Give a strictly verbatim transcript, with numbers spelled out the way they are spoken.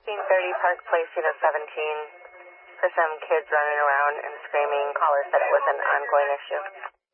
fifteen thirty Park Place, Unit seventeen. For some kids running around and screaming, caller said it was an ongoing issue.